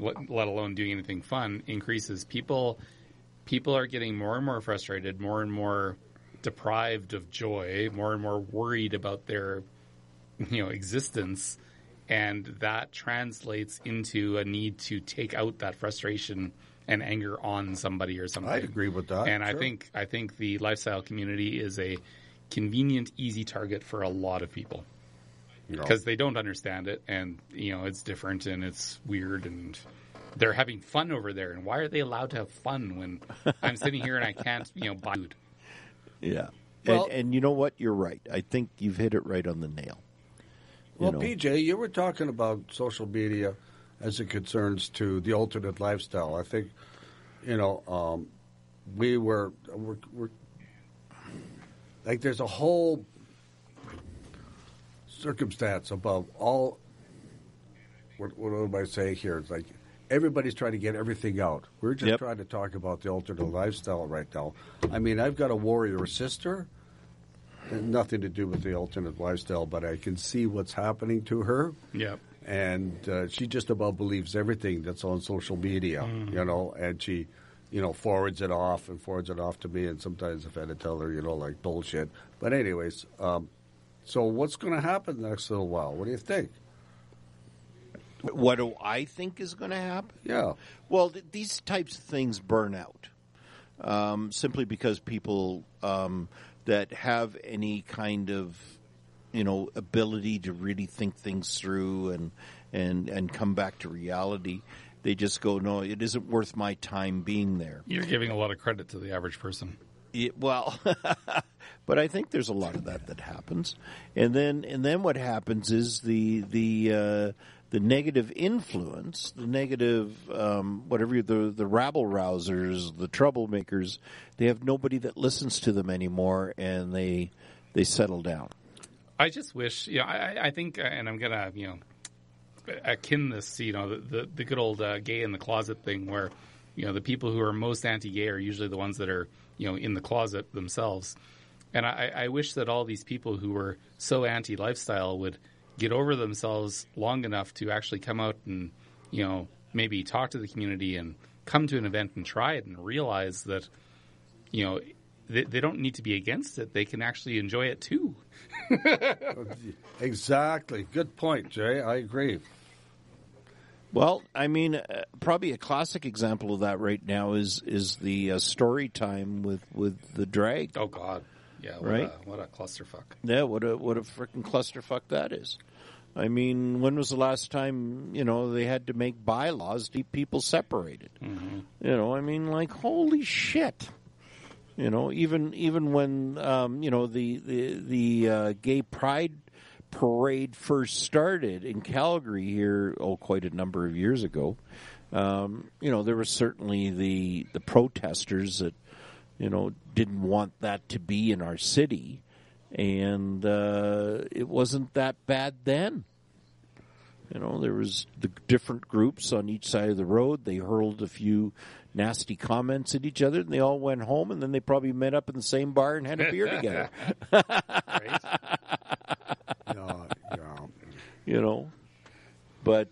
let alone doing anything fun, increases. People are getting more and more frustrated, more and more deprived of joy, more and more worried about their existence, and that translates into a need to take out that frustration and anger on somebody or something. I agree with that. And sure. I think the lifestyle community is a convenient, easy target for a lot of people because they don't understand it, and it's different and it's weird, and they're having fun over there. And why are they allowed to have fun when I'm sitting here and I can't buy food? Yeah. Well, and you know what? You're right. I think you've hit it right on the nail. Well, PJ, you were talking about social media as it concerns to the alternate lifestyle. I think, we're like there's a whole circumstance above all. What do I say here? It's like everybody's trying to get everything out. We're just trying to talk about the alternate lifestyle right now. I mean, I've got a warrior sister. Nothing to do with the alternate lifestyle, but I can see what's happening to her. Yeah. And she just about believes everything that's on social media, and she, forwards it off to me. And sometimes I've had to tell her, like bullshit. But anyways, so what's going to happen the next little while? What do you think? What do I think is going to happen? Yeah. Well, these types of things burn out simply because people that have any kind of ability to really think things through and come back to reality, they just go, no, it isn't worth my time being there. You're giving a lot of credit to the average person. Well, but I think there's a lot of that happens, and then what happens is the negative influence, the negative whatever the rabble rousers, the troublemakers, they have nobody that listens to them anymore, and they settle down. I just wish, I think, and I'm gonna akin this, the good old gay in the closet thing, where the people who are most anti-gay are usually the ones that are in the closet themselves. And I wish that all these people who were so anti-lifestyle would get over themselves long enough to actually come out and, maybe talk to the community and come to an event and try it and realize that, they don't need to be against it. They can actually enjoy it too. Exactly. Good point, Jay. I agree. Well, I mean, probably a classic example of that right now is the story time with the drag. Oh God, yeah, what a clusterfuck. Yeah, what a freaking clusterfuck that is. I mean, when was the last time they had to make bylaws to keep people separated? Mm-hmm. I mean, like holy shit. Even when the gay pride parade first started in Calgary here, quite a number of years ago, there was certainly the protesters that, didn't want that to be in our city, and it wasn't that bad then. There was the different groups on each side of the road. They hurled a few nasty comments at each other, and they all went home, and then they probably met up in the same bar and had a beer together. Right? But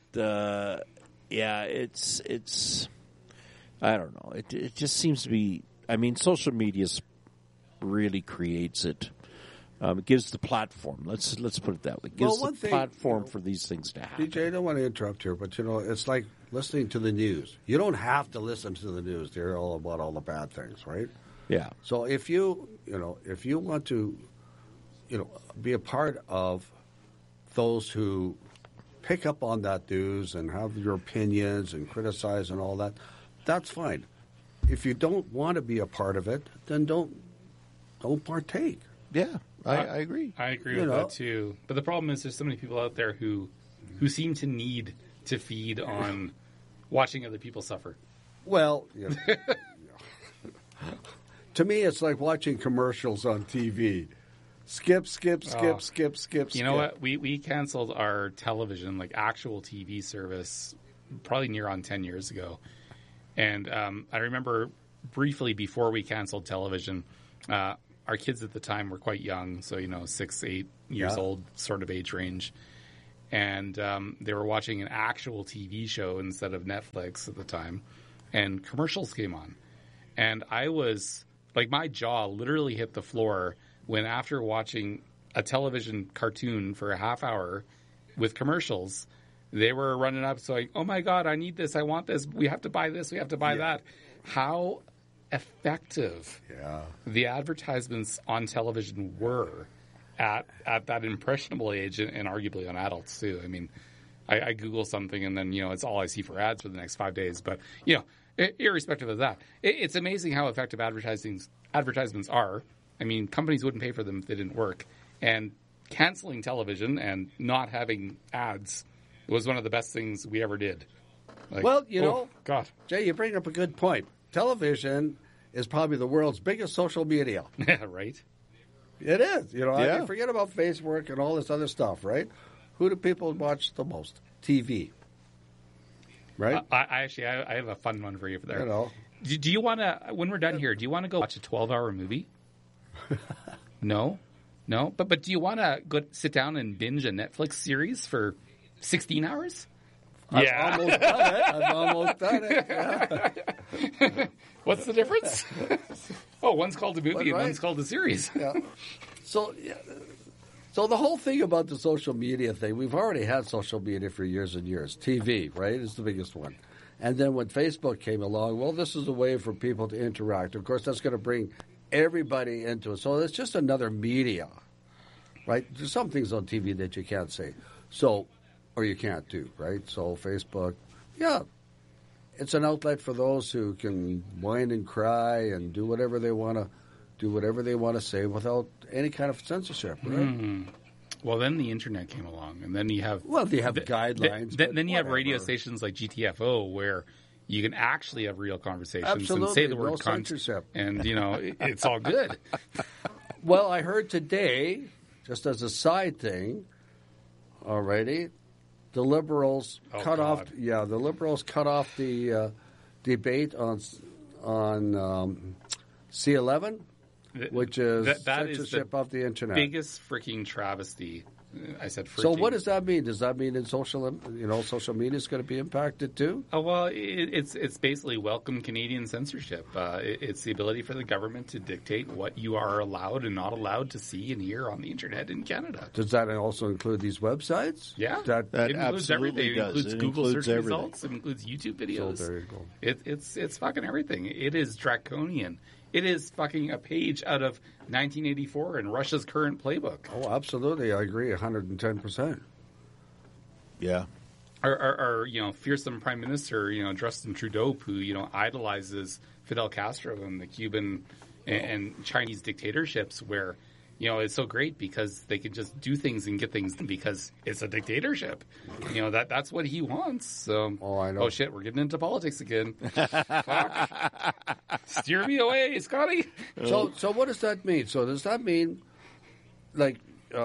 it's I don't know. It just seems to be. I mean, social media really creates it. It gives the platform. Let's put it that way. It gives the platform for these things to happen. DJ, I don't want to interrupt here, but it's like listening to the news. You don't have to listen to the news to hear all about all the bad things, right? Yeah. So if you want to, be a part of those who pick up on that news and have your opinions and criticize and all that, that's fine. If you don't want to be a part of it, then don't partake. Yeah, I agree. I agree with that too. But the problem is there's so many people out there who seem to need to feed on watching other people suffer. Well, to me, it's like watching commercials on TV. Skip. You know what? We canceled our television, like actual TV service, probably near on 10 years ago. And I remember briefly before we canceled television, our kids at the time were quite young, so 6, 8 years old sort of age range. and they were watching an actual TV show instead of Netflix at the time, and commercials came on. And I was, like, my jaw literally hit the floor when, after watching a television cartoon for a half hour with commercials, they were running up saying, oh my God, I need this, I want this, we have to buy this, we have to buy that. How effective the advertisements on television were at that impressionable age, and arguably on adults too. I mean, I Google something and then, it's all I see for ads for the next 5 days. But, irrespective of that, it's amazing how effective advertisements are. I mean, companies wouldn't pay for them if they didn't work. And canceling television and not having ads was one of the best things we ever did. Like, well, God. Jay, you bring up a good point. Television is probably the world's biggest social media. Yeah, right. It is. I mean, forget about Facebook and all this other stuff, right? Who do people watch the most? TV. Right? I have a fun one for you for there. Do you want to, when we're done here, do you want to go watch a 12-hour movie? No? But do you want to go sit down and binge a Netflix series for 16 hours? I've almost done it. Yeah. What's the difference? One's called a movie and one's called a series. Yeah. So the whole thing about the social media thing, we've already had social media for years and years. TV, right, is the biggest one. And then when Facebook came along, well, this is a way for people to interact. Of course, that's going to bring everybody into it. So it's just another media, right? There's some things on TV that you can't say. Or you can't do, right? So Facebook, it's an outlet for those who can whine and cry and do whatever they want to say without any kind of censorship, right? Mm-hmm. Well, then the internet came along, and then you have guidelines. Then you have radio stations like GTFO where you can actually have real conversations Absolutely. and say the word no cunt, censorship. and it's all good. Well, I heard today, just as a side thing, already, the Liberals cut off the debate on C11, which is censorship of the internet. Biggest freaking travesty. I said freaking. So what does that mean? Does that mean in social media is going to be impacted too? Oh, well, it's basically welcome Canadian censorship. It's the ability for the government to dictate what you are allowed and not allowed to see and hear on the internet in Canada. Does that also include these websites? Yeah, that it includes everything. Does. It includes Google search results. It includes YouTube videos. So there you go. It's fucking everything. It is draconian. It is fucking a page out of 1984 in Russia's current playbook. Oh, absolutely. I agree 110%. Yeah. Our fearsome Prime Minister, Justin Trudeau, who, idolizes Fidel Castro and the Cuban and Chinese dictatorships where, it's so great because they can just do things and get things done because it's a dictatorship. That's what he wants. So, I know. Oh, shit, we're getting into politics again. Fuck. Steer me away, Scotty. So what does that mean? So does that mean, like,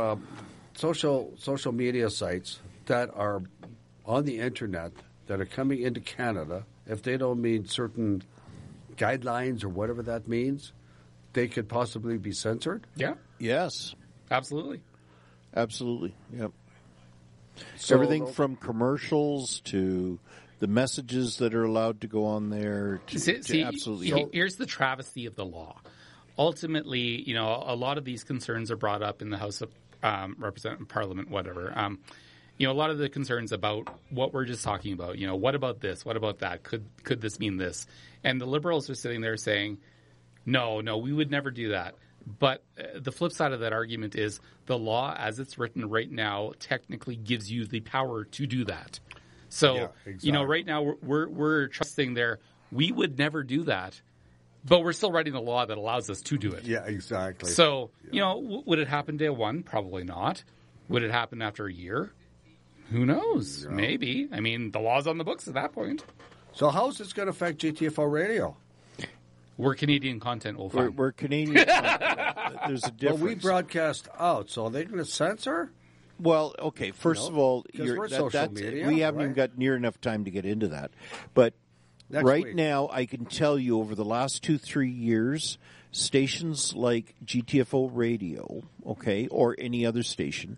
social media sites that are on the internet that are coming into Canada, if they don't meet certain guidelines or whatever that means, they could possibly be censored? Yeah. Yes. Absolutely. Absolutely. Yep. So, everything from commercials to the messages that are allowed to go on there. To absolutely. Here's the travesty of the law. Ultimately, a lot of these concerns are brought up in the House of Parliament, whatever. A lot of the concerns about what we're just talking about. What about this? What about that? Could this mean this? And the Liberals are sitting there saying, no, we would never do that. But the flip side of that argument is the law, as it's written right now, technically gives you the power to do that. So, exactly. Right now we're trusting there. We would never do that, but we're still writing a law that allows us to do it. Yeah, exactly. So, would it happen day one? Probably not. Would it happen after a year? Who knows? Yeah. Maybe. I mean, the law's on the books at that point. So how is this going to affect GTFO Radio? We're Canadian content. We're Canadian content. There's a difference. Well, we broadcast out, so are they going to censor? Well, okay. First of all, social media, we haven't even got near enough time to get into that. But Next week. Now, I can tell you over the last 2-3 years, stations like GTFO Radio, okay, or any other station,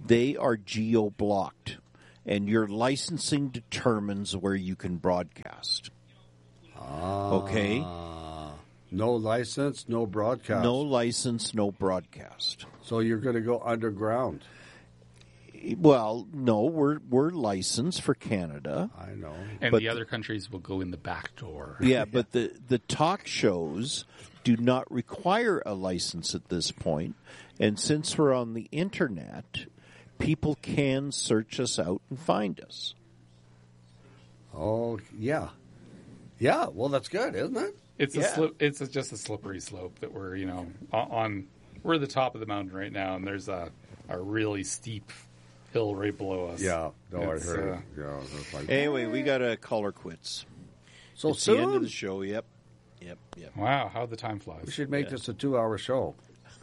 they are geo-blocked, and your licensing determines where you can broadcast. Okay? No license, no broadcast. No license, no broadcast. So you're going to go underground. Well, no, we're licensed for Canada. I know. And But the other countries will go in the back door. Yeah, but the talk shows do not require a license at this point. And since we're on the internet, people can search us out and find us. Oh, yeah. Yeah, well, that's good, isn't it? It's Yeah. just a slippery slope that we're on. We're at the top of the mountain right now, and there's a really steep hill right below us. Yeah, no, It's, I heard. Yeah, it's like, Anyway, we got to call her quits. so It's soon? the end of the show. Yep. Wow, how the time flies. We should make this a 2-hour show.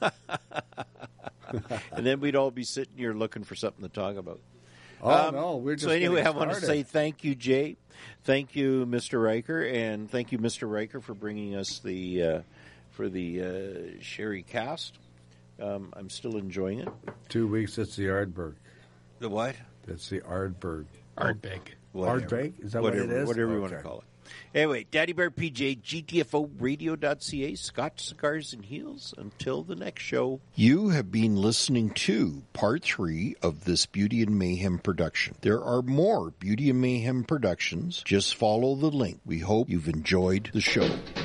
And then we'd all be sitting here looking for something to talk about. Oh, no, we're just So anyway, I getting want to say started. thank you, Jay. Thank you, Mr. Riker, and thank you, Mr. Riker, for bringing us the Sherry cast. I'm still enjoying it. 2 weeks, it's the Ardbeg. The what? It's the Ardbeg. Ardbeg. Ardbeg? Is that what it is? Whatever you want to Okay. call it. Anyway, Daddy Bear PJ, GTFOradio.ca, Scotch Cigars and Heels. Until the next show. You have been listening to part 3 of this Beauty and Mayhem production. There are more Beauty and Mayhem productions. Just follow the link. We hope you've enjoyed the show.